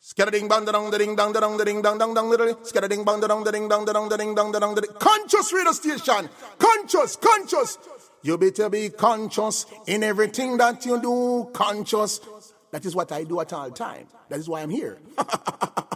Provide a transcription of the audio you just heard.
Scattering bang dong ding dong dong ding dong dong dong ding scattering bang dong ding dong dong ding dong dong ding. Conscious radio station. Conscious. You better be conscious in everything that you do. Conscious. That is what I do at all time. That is why I'm here.